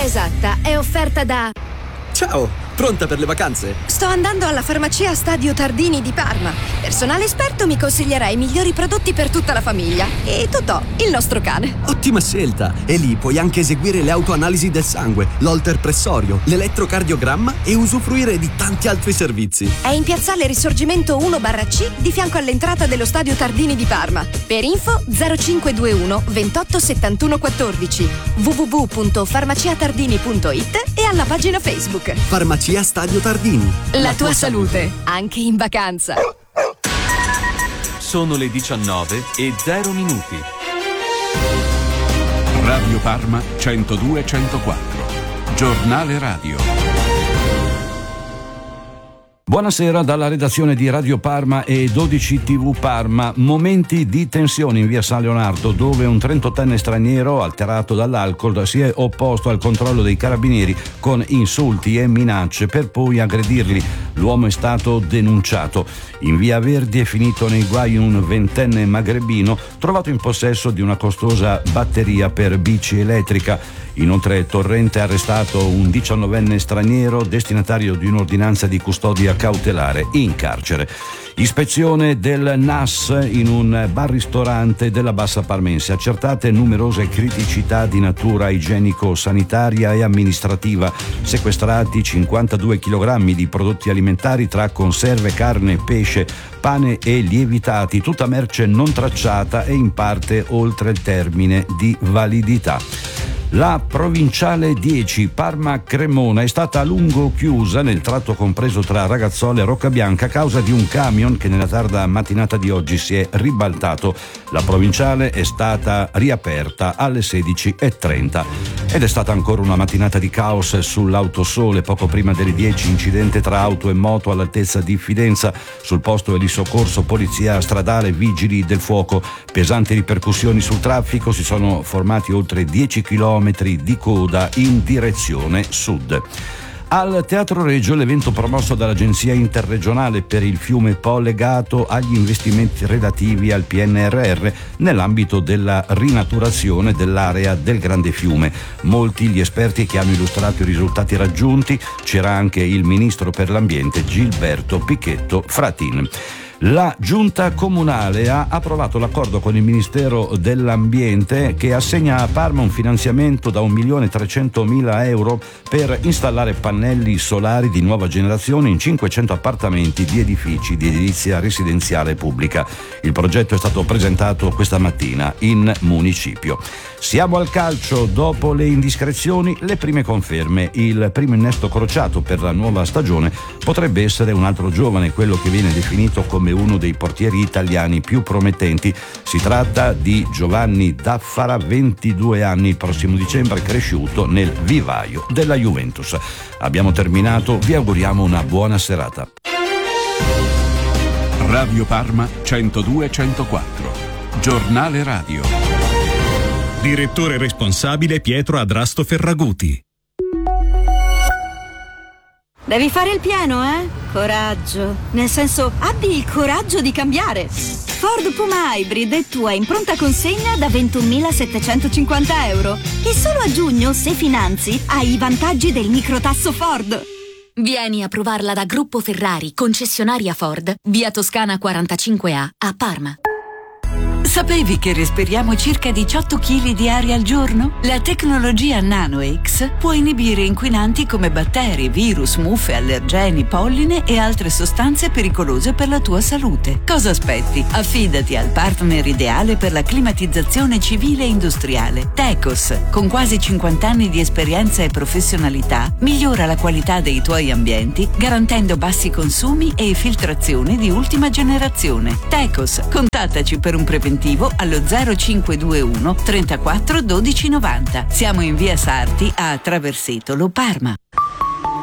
esatta è offerta da... Ciao, pronta per le vacanze? Sto andando alla farmacia Stadio Tardini di Parma. Personale esperto mi consiglierà i migliori prodotti per tutta la famiglia. E Totò, il nostro cane. Ottima scelta! E lì puoi anche eseguire le autoanalisi del sangue, l'holter pressorio, l'elettrocardiogramma e usufruire di tanti altri servizi. È in piazzale Risorgimento 1/C di fianco all'entrata dello Stadio Tardini di Parma. Per info 0521 28 71 14 www.farmaciatardini.it e alla pagina Facebook. Farmacia Stadio Tardini. La tua salute, anche in vacanza. Sono le 19:00. Radio Parma 102-104. Giornale radio. Buonasera dalla redazione di Radio Parma e 12 TV Parma. Momenti di tensione in via San Leonardo, dove un 38enne straniero alterato dall'alcol si è opposto al controllo dei carabinieri con insulti e minacce per poi aggredirli. L'uomo è stato denunciato. In via Verdi è finito nei guai un 20enne magrebino trovato in possesso di una costosa batteria per bici elettrica. Inoltre Torrente ha arrestato un 19enne straniero destinatario di un'ordinanza di custodia cautelare in carcere. Ispezione del NAS in un bar-ristorante della Bassa Parmense. Accertate numerose criticità di natura igienico-sanitaria e amministrativa. Sequestrati 52 kg di prodotti alimentari tra conserve, carne, pesce, pane e lievitati, tutta merce non tracciata e in parte oltre il termine di validità. La provinciale 10 Parma-Cremona è stata a lungo chiusa nel tratto compreso tra Ragazzola e Roccabianca a causa di un camion che nella tarda mattinata di oggi si è ribaltato. La provinciale è stata riaperta alle 16:30 ed è stata ancora una mattinata di caos sull'Autosole. Poco prima delle 10 incidente tra auto e moto all'altezza di Fidenza. Sul posto è di soccorso, polizia stradale, vigili del fuoco. Pesanti ripercussioni sul traffico, si sono formati oltre 10 chilometri di coda in direzione sud. Al Teatro Regio l'evento promosso dall'Agenzia Interregionale per il Fiume Po legato agli investimenti relativi al PNRR nell'ambito della rinaturazione dell'area del Grande Fiume. Molti gli esperti che hanno illustrato i risultati raggiunti, c'era anche il Ministro per l'Ambiente Gilberto Pichetto Fratin. La Giunta Comunale ha approvato l'accordo con il Ministero dell'Ambiente che assegna a Parma un finanziamento da 1.300.000 euro per installare pannelli solari di nuova generazione in 500 appartamenti di edifici di edilizia residenziale pubblica. Il progetto è stato presentato questa mattina in municipio. Siamo al calcio, dopo le indiscrezioni, le prime conferme. Il primo innesto crociato per la nuova stagione potrebbe essere un altro giovane, quello che viene definito come uno dei portieri italiani più promettenti. Si tratta di Giovanni Daffara, 22 anni, il prossimo dicembre cresciuto nel vivaio della Juventus. Abbiamo terminato, vi auguriamo una buona serata. Radio Parma 102-104. Giornale radio. Direttore responsabile Pietro Adrasto Ferraguti. Devi fare il pieno, eh? Coraggio. Nel senso, abbi il coraggio di cambiare. Ford Puma Hybrid è tua in pronta consegna da 21.750 euro. E solo a giugno, se finanzi, hai i vantaggi del microtasso Ford. Vieni a provarla da Gruppo Ferrari, concessionaria Ford, via Toscana 45A, a Parma. Sapevi che respiriamo circa 18 kg di aria al giorno? La tecnologia NanoX può inibire inquinanti come batteri, virus, muffe, allergeni, polline e altre sostanze pericolose per la tua salute. Cosa aspetti? Affidati al partner ideale per la climatizzazione civile e industriale. Tecos, con quasi 50 anni di esperienza e professionalità, migliora la qualità dei tuoi ambienti garantendo bassi consumi e filtrazione di ultima generazione. Tecos, contattaci per un preventivo allo 0521 34 12 90. Siamo in via Sarti a Traversetolo, Parma.